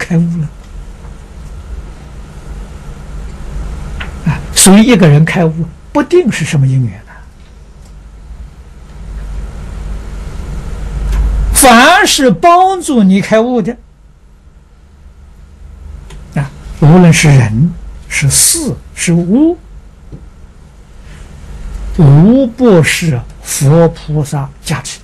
开悟了。啊，所以一个人开悟不定是什么因缘呢？凡是帮助你开悟的，啊，无论是人、是事、是物，无不是佛菩萨加持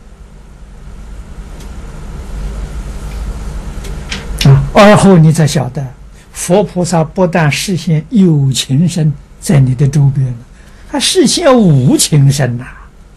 的。啊，而后你才晓得，佛菩萨不但示现有情身在你的周边，还示现无情身呐。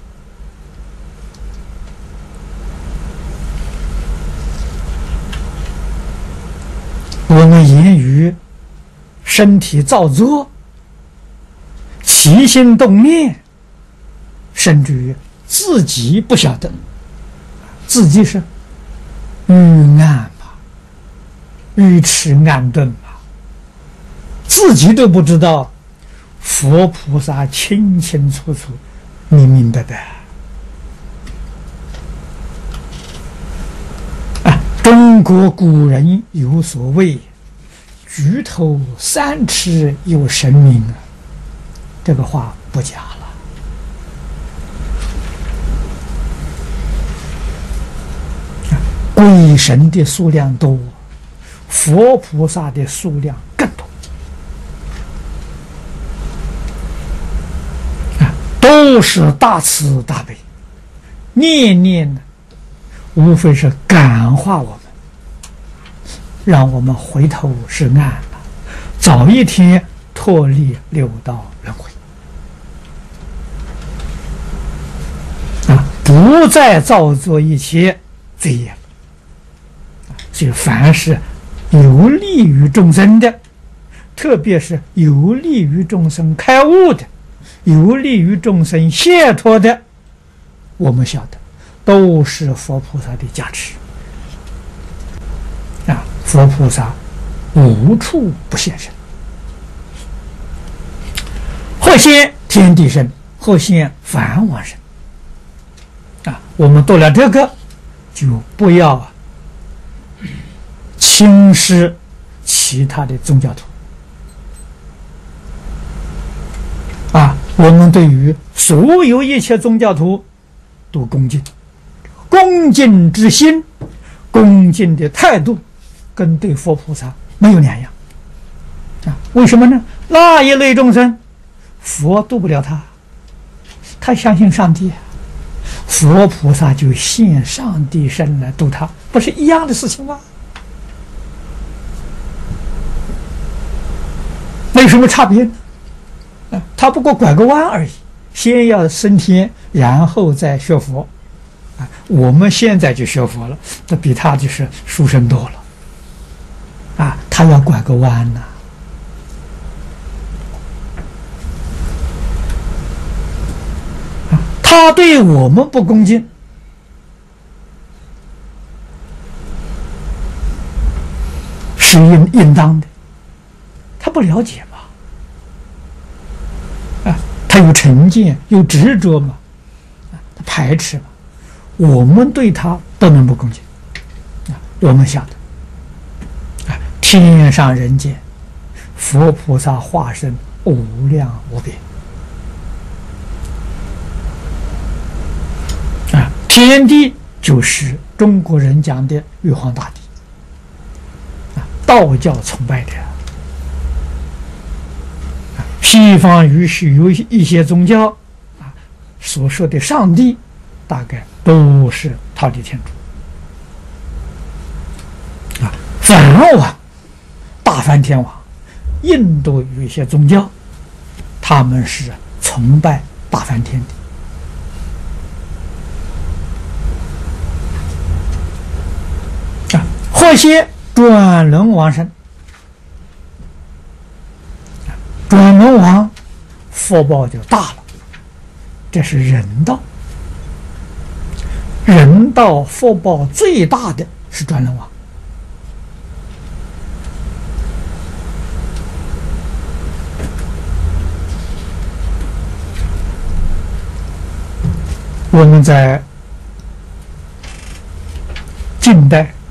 我们言语、身体造作、起心动念，甚至于自己不晓得，自己是愚暗嘛，愚痴暗钝嘛，自己都不知道，佛菩萨清清楚楚、明明白白。中国古人有所谓“举头三尺有神明”啊，这个话不假了。鬼神的数量多，佛菩萨的数量更多。都是大慈大悲，念念呢，无非是感化我们，让我们回头是岸了，早一天脱离六道轮回，不再造作一切罪业。所以凡是有利于众生的，特别是有利于众生开悟的，有利于众生解脱的，我们晓得都是佛菩萨的加持。佛菩萨无处不现身，或现天地身，或现梵王身。我们读了这个，就不要轻视其他的宗教徒。我们对于所有一切宗教徒都恭敬，恭敬之心、恭敬的态度，跟对佛菩萨没有两样。为什么呢？那一类众生，佛度不了他，他相信上帝，佛菩萨就现上帝身来度他，不是一样的事情吗？没有什么差别呢。他不过拐个弯而已，先要升天，然后再学佛。我们现在就学佛了，那比他就是殊胜多了。他要拐个弯呐。他对我们不恭敬，是应当的。他不了解嘛。他有成见，有执着嘛，他排斥嘛。我们对他不能不恭敬。我们晓得，天上人间，佛菩萨化身无量无边。天地就是中国人讲的玉皇大帝，道教崇拜的。西方于是有一些宗教所说的上帝，大概都是忉利天主。梵王、大梵天王，印度有一些宗教，他们是崇拜大梵天的。或些转轮王身，转轮王福报就大了，这是人道。人道福报最大的是转轮王。我们在近代